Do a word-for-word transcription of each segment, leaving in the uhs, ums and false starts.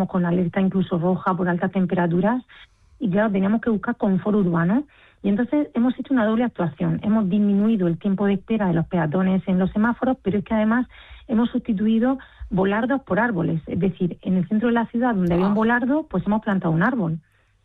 estábamos con la alerta incluso roja por altas temperaturas y claro, teníamos que buscar confort urbano. Y entonces hemos hecho una doble actuación. Hemos disminuido el tiempo de espera de los peatones en los semáforos, pero es que además hemos sustituido volardos por árboles. Es decir, en el centro de la ciudad donde oh. había un volardo, pues hemos plantado un árbol.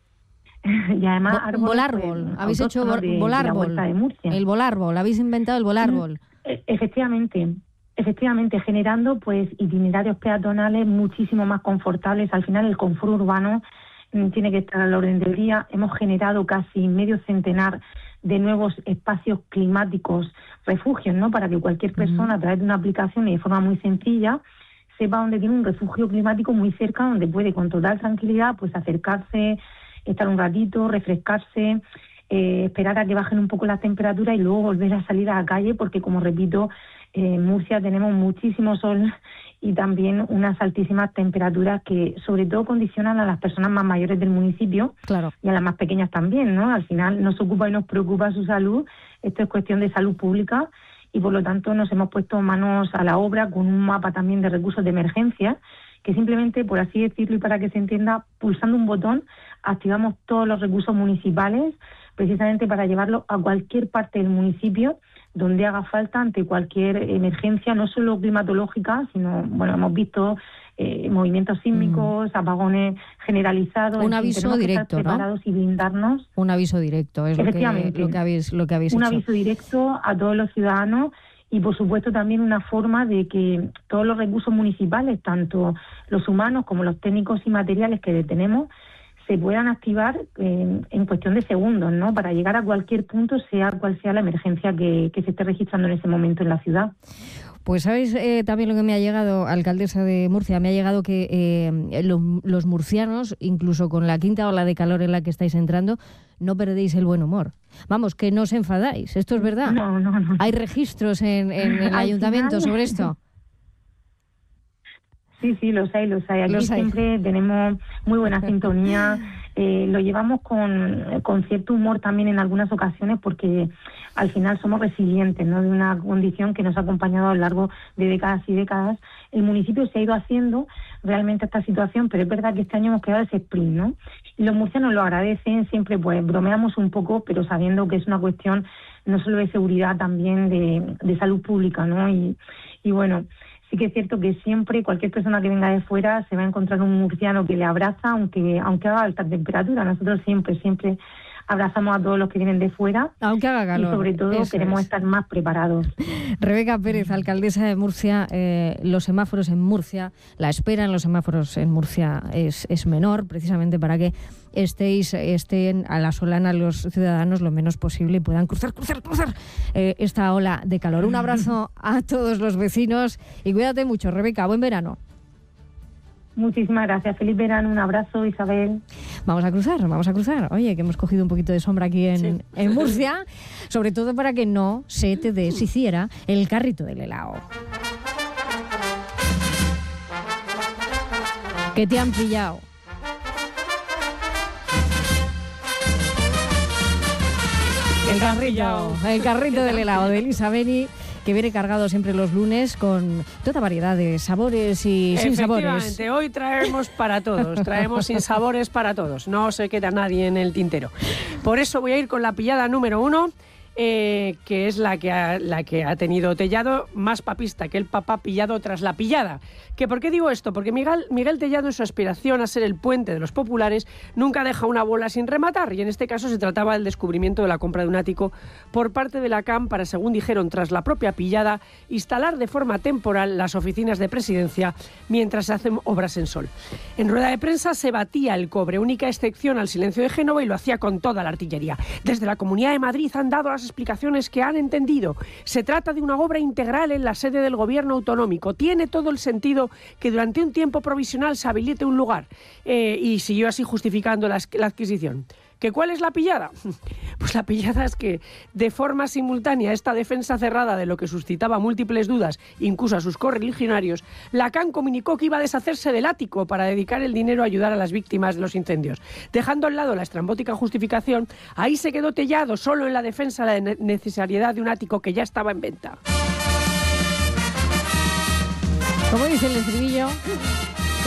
Y además Bo- árboles, volárbol, pues, habéis hecho vol- de, volárbol, de la de Murcia. El volárbol, habéis inventado el volárbol. E- efectivamente, efectivamente, generando pues itinerarios peatonales muchísimo más confortables. Al final el confort urbano mm, tiene que estar al orden del día. Hemos generado casi medio centenar de nuevos espacios climáticos, refugios, ¿no? Para que cualquier persona, a través de una aplicación y de forma muy sencilla, sepa dónde tiene un refugio climático muy cerca, donde puede con total tranquilidad pues acercarse, estar un ratito, refrescarse, eh, esperar a que bajen un poco las temperaturas y luego volver a salir a la calle, porque como repito, eh, en Murcia tenemos muchísimo sol y también unas altísimas temperaturas que sobre todo condicionan a las personas más mayores del municipio, claro, y a las más pequeñas también, ¿no? Al final nos ocupa y nos preocupa su salud. Esto es cuestión de salud pública y por lo tanto nos hemos puesto manos a la obra con un mapa también de recursos de emergencia, que simplemente, por así decirlo y para que se entienda, pulsando un botón activamos todos los recursos municipales precisamente para llevarlo a cualquier parte del municipio donde haga falta ante cualquier emergencia, no solo climatológica, sino, bueno, hemos visto eh, movimientos sísmicos, mm. apagones generalizados. Un aviso fin, directo, que estar preparados, ¿no? Y blindarnos. Un aviso directo, es lo que, lo que habéis, lo que habéis un hecho. Un aviso directo a todos los ciudadanos. Y, por supuesto, también una forma de que todos los recursos municipales, tanto los humanos como los técnicos y materiales que tenemos, se puedan activar en, en cuestión de segundos, ¿no? Para llegar a cualquier punto, sea cual sea la emergencia que, que se esté registrando en ese momento en la ciudad. Pues sabéis eh, también lo que me ha llegado, alcaldesa de Murcia, me ha llegado que eh, lo, los murcianos, incluso con la quinta ola de calor en la que estáis entrando, no perdéis el buen humor. Vamos, que no os enfadáis, ¿esto es verdad? No, no, no. ¿Hay registros en, en el ayuntamiento final... sobre esto? Sí, sí, los hay, los hay. Aquí los hay. Siempre tenemos muy buena sintonía. Eh, lo llevamos con, con cierto humor también en algunas ocasiones porque al final somos resilientes, ¿no? De una condición que nos ha acompañado a lo largo de décadas y décadas. El municipio se ha ido haciendo realmente esta situación, pero es verdad que este año hemos quedado ese sprint, ¿no? Y los murcianos lo agradecen, siempre pues bromeamos un poco, pero sabiendo que es una cuestión no solo de seguridad, también de, de salud pública, ¿no? Y, y bueno... Sí que es cierto que siempre cualquier persona que venga de fuera se va a encontrar un murciano que le abraza, aunque aunque haga alta temperatura. Nosotros siempre, siempre abrazamos a todos los que vienen de fuera. Aunque haga calor. Y sobre todo Eso queremos es. estar más preparados. Rebeca Pérez, alcaldesa de Murcia, eh, los semáforos en Murcia, la espera en los semáforos en Murcia es, es menor, precisamente para que estéis estén a la solana los ciudadanos lo menos posible y puedan cruzar, cruzar, cruzar eh, esta ola de calor. Un abrazo a todos los vecinos y cuídate mucho, Rebeca. Buen verano. Muchísimas gracias. Feliz verano. Un abrazo, Isabel. Vamos a cruzar, vamos a cruzar. Oye, que hemos cogido un poquito de sombra aquí en, sí. en Murcia, sobre todo para que no se te deshiciera el carrito del helado. Que te han pillado. El carrito, el carrito del helado de Elisa Beni, que viene cargado siempre los lunes con toda variedad de sabores y sin sabores. Efectivamente, hoy traemos para todos, traemos sin sabores para todos, no se queda nadie en el tintero. Por eso voy a ir con la pillada número uno, eh, que es la que, ha, la que ha tenido Tellado, más papista que el papá pillado tras la pillada. ¿Que por qué digo esto? Porque Miguel, Miguel Tellado, en su aspiración a ser el puente de los populares, nunca deja una bola sin rematar, y en este caso se trataba del descubrimiento de la compra de un ático por parte de la C A M para, según dijeron tras la propia pillada, instalar de forma temporal las oficinas de presidencia mientras se hacen obras en Sol. En rueda de prensa se batía el cobre, única excepción al silencio de Génova, y lo hacía con toda la artillería. Desde la Comunidad de Madrid han dado las explicaciones que han entendido. Se trata de una obra integral en la sede del gobierno autonómico. Tiene todo el sentido que durante un tiempo provisional se habilite un lugar. Eh, y siguió así justificando la, la adquisición. ¿Que cuál es la pillada? Pues la pillada es que, de forma simultánea a esta defensa cerrada de lo que suscitaba múltiples dudas, incluso a sus correligionarios, la C A M comunicó que iba a deshacerse del ático para dedicar el dinero a ayudar a las víctimas de los incendios. Dejando al lado la estrambótica justificación, ahí se quedó Tellado solo en la defensa de la necesariedad de un ático que ya estaba en venta. Como dice el estribillo,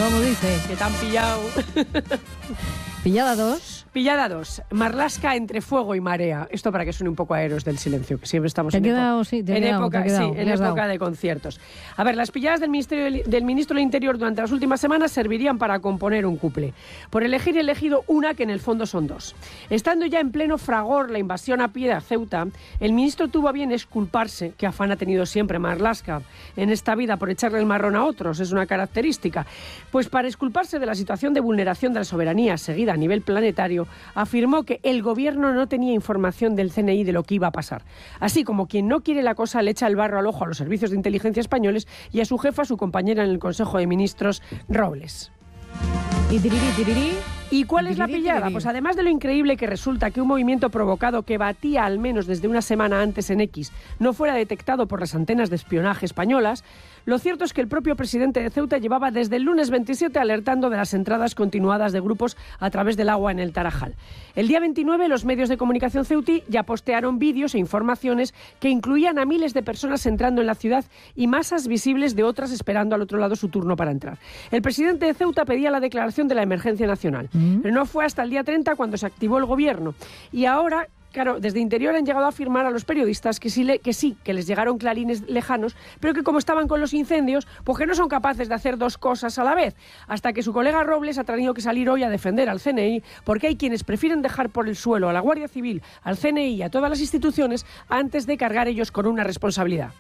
¿Cómo dice? Que te han pillado. Pillada dos. Pillada dos. Marlaska entre fuego y marea. Esto para que suene un poco a Héroes del Silencio, que siempre estamos ¿Te en, quedado, época, sí, te en quedado, época, te quedado, sí, en época de conciertos. A ver, las pilladas del, Ministerio del, del Ministro del Interior durante las últimas semanas servirían para componer un cuplé. Por elegir he elegido una que en el fondo son dos. Estando ya en pleno fragor la invasión a pie de Ceuta, el ministro tuvo a bien exculparse, que afán ha tenido siempre Marlaska en esta vida por echarle el marrón a otros, es una característica. Pues para exculparse de la situación de vulneración de la soberanía seguida a nivel planetario, afirmó que el gobierno no tenía información del C N I de lo que iba a pasar. Así como quien no quiere la cosa le echa el barro al ojo a los servicios de inteligencia españoles y a su jefa, su compañera en el Consejo de Ministros, Robles. Y tirirí, tirirí. ¿Y cuál es la pillada? Pues además de lo increíble que resulta que un movimiento provocado que batía al menos desde una semana antes en X no fuera detectado por las antenas de espionaje españolas, lo cierto es que el propio presidente de Ceuta llevaba desde el lunes veintisiete alertando de las entradas continuadas de grupos a través del agua en el Tarajal. El día veintinueve los medios de comunicación ceutí ya postearon vídeos e informaciones que incluían a miles de personas entrando en la ciudad y masas visibles de otras esperando al otro lado su turno para entrar. El presidente de Ceuta pedía la declaración de la emergencia nacional, ¿Mm? pero no fue hasta el día treinta cuando se activó el gobierno. Y ahora... Claro, desde Interior han llegado a afirmar a los periodistas que sí, le, que sí, que les llegaron clarines lejanos, pero que como estaban con los incendios, pues que no son capaces de hacer dos cosas a la vez. Hasta que su colega Robles ha tenido que salir hoy a defender al C N I, porque hay quienes prefieren dejar por el suelo a la Guardia Civil, al C N I y a todas las instituciones antes de cargar ellos con una responsabilidad.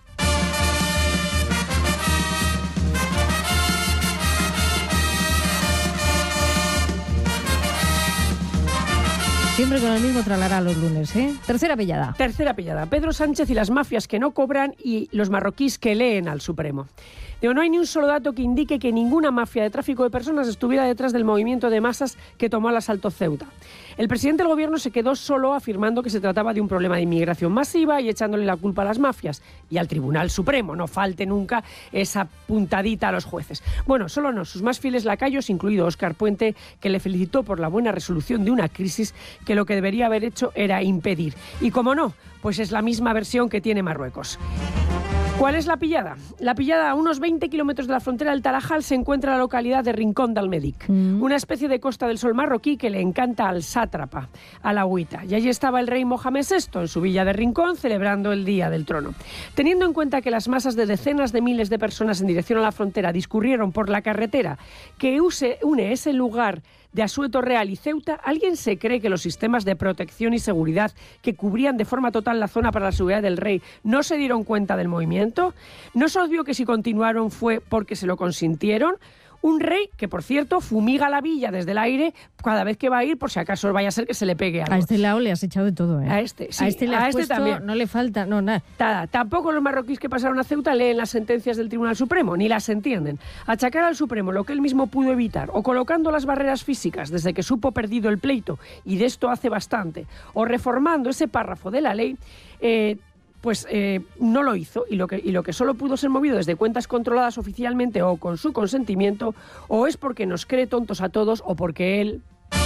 Siempre con el mismo tralará los lunes, ¿eh? Tercera pillada. Tercera pillada. Pedro Sánchez y las mafias que no cobran y los marroquíes que leen al Supremo. Digo, no hay ni un solo dato que indique que ninguna mafia de tráfico de personas estuviera detrás del movimiento de masas que tomó al asalto Ceuta. El presidente del gobierno se quedó solo afirmando que se trataba de un problema de inmigración masiva y echándole la culpa a las mafias y al Tribunal Supremo. No falte nunca esa puntadita a los jueces. Bueno, solo no, sus más fieles lacayos, incluido Óscar Puente, que le felicitó por la buena resolución de una crisis que lo que debería haber hecho era impedir. Y como no, pues es la misma versión que tiene Marruecos. ¿Cuál es la pillada? La pillada, a unos veinte kilómetros de la frontera del Tarajal, se encuentra la localidad de Rincón del Medic, mm. una especie de Costa del Sol marroquí que le encanta al sátrapa, al agüita. Y allí estaba el rey Mohamed sexto en su villa de Rincón celebrando el Día del Trono. Teniendo en cuenta que las masas de decenas de miles de personas en dirección a la frontera discurrieron por la carretera que use, une ese lugar de Asueto Real y Ceuta, ¿alguien se cree que los sistemas de protección y seguridad que cubrían de forma total la zona para la seguridad del rey no se dieron cuenta del movimiento? ¿No es obvio que si continuaron fue porque se lo consintieron? Un rey que, por cierto, fumiga la villa desde el aire cada vez que va a ir, por si acaso vaya a ser que se le pegue algo. A este lado le has echado de todo, ¿eh? A este, sí. A este le has a este puesto, también. No le falta, no, nada. Nada. Tampoco los marroquíes que pasaron a Ceuta leen las sentencias del Tribunal Supremo, ni las entienden. Achacar al Supremo lo que él mismo pudo evitar, o colocando las barreras físicas desde que supo perdido el pleito, y de esto hace bastante, o reformando ese párrafo de la ley, eh, pues eh, no lo hizo, y lo, que, y lo que solo pudo ser movido desde cuentas controladas oficialmente o con su consentimiento, o es porque nos cree tontos a todos o porque él...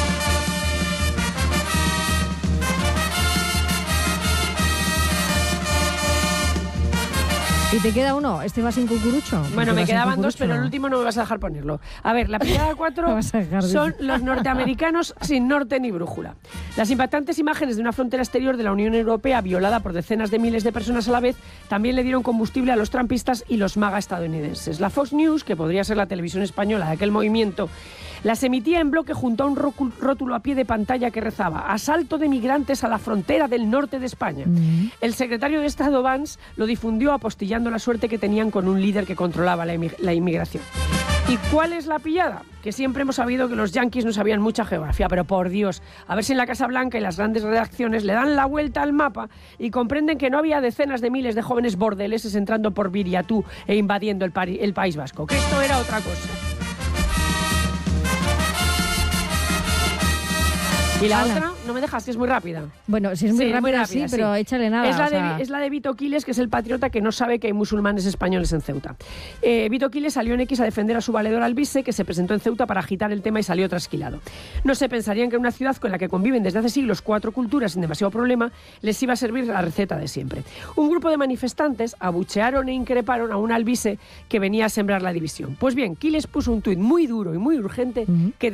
¿Y te queda uno? ¿Este va sin cucurucho? Bueno, me quedaban dos, pero el último no me vas a dejar ponerlo. A ver, la pillada cuatro son los norteamericanos sin norte ni brújula. Las impactantes imágenes de una frontera exterior de la Unión Europea violada por decenas de miles de personas a la vez también le dieron combustible a los trampistas y los MAGA estadounidenses. La Fox News, que podría ser la televisión española de aquel movimiento, las emitía en bloque junto a un rótulo a pie de pantalla que rezaba: asalto de migrantes a la frontera del norte de España. Mm. El secretario de Estado Vance lo difundió apostillando la suerte que tenían con un líder que controlaba la, la inmigración. ¿Y cuál es la pillada? Que siempre hemos sabido que los yanquis no sabían mucha geografía, pero por Dios, a ver si en la Casa Blanca y las grandes redacciones le dan la vuelta al mapa y comprenden que no había decenas de miles de jóvenes bordeleses entrando por Viriatú e invadiendo el, el País Vasco, que esto era otra cosa. Y la Ana. otra, no me dejas, que es muy rápida. Bueno, si es muy Sí, rápida, muy rápida, sí, sí. pero échale nada. Es la, o sea, de, es la de Vito Quiles, que es el patriota que no sabe que hay musulmanes españoles en Ceuta. Eh, Vito Quiles salió en X a defender a su valedor Albise, que se presentó en Ceuta para agitar el tema y salió trasquilado. No se pensarían que en una ciudad con la que conviven desde hace siglos cuatro culturas sin demasiado problema, les iba a servir la receta de siempre. Un grupo de manifestantes abuchearon e increparon a un Albise que venía a sembrar la división. Pues bien, Quiles puso un tuit muy duro y muy urgente uh-huh. que